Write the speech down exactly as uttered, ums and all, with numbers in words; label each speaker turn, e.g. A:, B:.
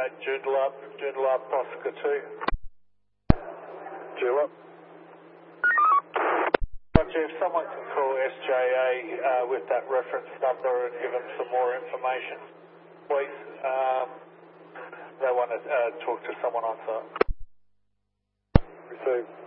A: Joondalup, Joondalup, Oscar two.
B: Joondalup.
A: Roger, if someone can call S J A uh, with that reference number and give them some more information, please. Um, they want to uh, talk to someone on site.
B: Received.